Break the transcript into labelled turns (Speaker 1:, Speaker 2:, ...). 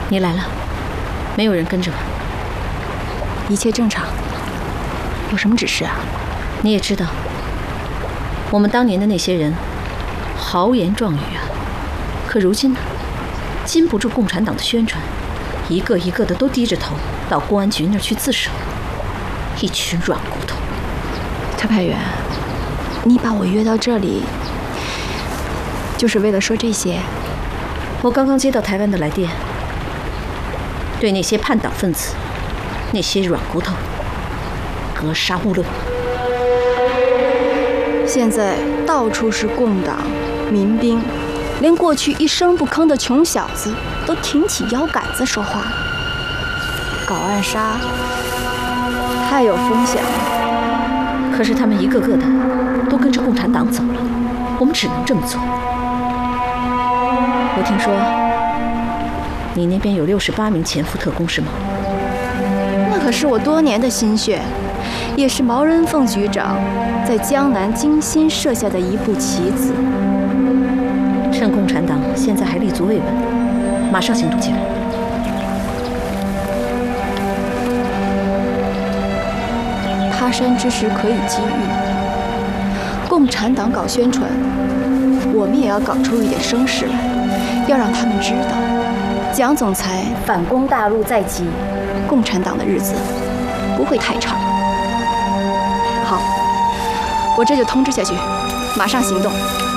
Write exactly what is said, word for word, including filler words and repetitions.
Speaker 1: 你来了，没有人跟着吧？
Speaker 2: 一切正常。有什么指示啊？
Speaker 1: 你也知道，我们当年的那些人豪言壮语啊，可如今呢，禁不住共产党的宣传，一个一个的都低着头到公安局那儿去自首，一群软骨头。
Speaker 2: 特派员，你把我约到这里，就是为了说这些？
Speaker 1: 我刚刚接到台湾的来电，对那些叛党分子，那些软骨头，格杀勿论。
Speaker 2: 现在到处是共党、民兵，连过去一声不吭的穷小子都挺起腰杆子说话，搞暗杀太有风险了。
Speaker 1: 可是他们一个个的都跟着共产党走了，我们只能这么做。我听说你那边有六十八名潜伏特工是吗？
Speaker 2: 那可是我多年的心血，也是毛人凤局长在江南精心设下的一步棋子。
Speaker 1: 趁共产党现在还立足未稳，马上行动起来。
Speaker 2: 他山之石可以击玉，共产党搞宣传，我们也要搞出一点声势来，要让他们知道，蒋总裁反攻大陆在即，共产党的日子不会太长。好，我这就通知下去，马上行动。